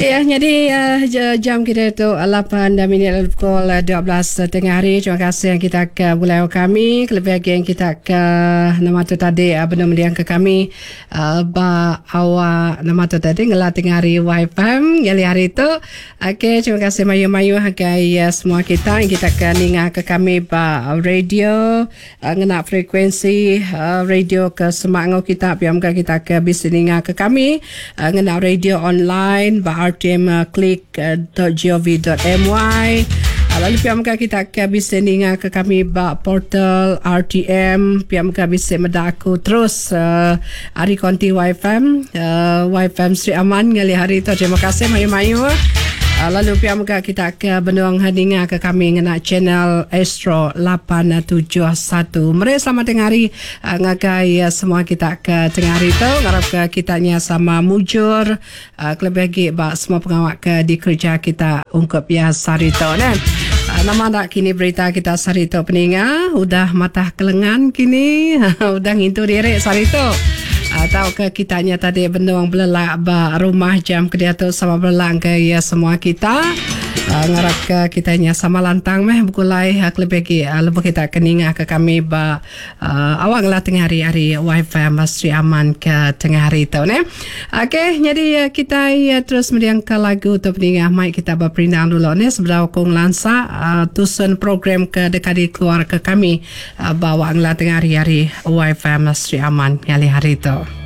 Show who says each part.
Speaker 1: Ya, jadi jam kita itu 8 minit pukul 12 tengah hari. Terima kasih yang kita ke bulayo kami. Kelebih lagi yang kita ke nama tu tadi benar meliang ke kami ba awak nama tu tadi ngelah tengah hari YFM yang hari itu. Okey, terima kasih mayu-mayu hagai semua kita yang kita ke ninga ke kami ba radio ngena frekuensi radio ke semangat kita biar kita ke bisa ninga ke kami ngena radio online ba rtmclick.gov.my. Lalu pihak kita bisa ninga ke kami ba portal RTM, pihak bisa mendaku terus hari konti YFM Sri Aman ngali hari itu. Terima kasih mayu-mayu. Lalu pihak kita ke benuang hadinga ke kami ngena channel Astro 871. Mari selamat tengah hari ngagai semua kita ke tengah hari itu. Ngarap ke kitanya sama mujur kelebih lagi ba semua pengawak ke di kerja kita ungkap ya sarito kan. Nama tak kini berita kita sarito peninga udah mata kelengan kini udah ngintu direk sarito. Atau ke kitanya tadi benuang belelak ba rumah jam kedia tu sama belang ke ya semua kita ngarap ke kitanya sama lantang meh bukulai lebih lagi lebih kita keninga ke kami ba awak lah tengah hari YFM Sri Aman ke tengah hari tu ne. Okey, jadi kita terus meriang ke lagu tu peninga mai kita berperindang dulu ne seberapa kong lansa tusun program ke dekadi keluar ke kami bawa lah tengah hari YFM Sri Aman kali hari tu.